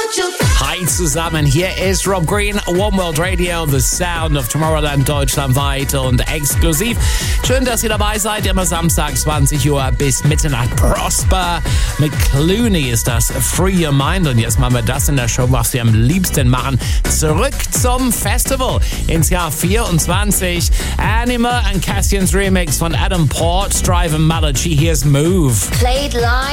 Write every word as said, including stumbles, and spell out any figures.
Hi zusammen, hier ist Rob Green, One World Radio, the sound of Tomorrowland, deutschlandweit und exklusiv. Schön, dass ihr dabei seid, immer Samstag zwanzig Uhr bis Mitternacht. Prosper mit Clooney ist das, Free Your Mind. Und jetzt machen wir das in der Show, was wir am liebsten machen. Zurück zum Festival ins Jahr vierundzwanzig. Anima and Cassian's Remix von Adam Port, Strive and Malachi. Here's Move. Played live.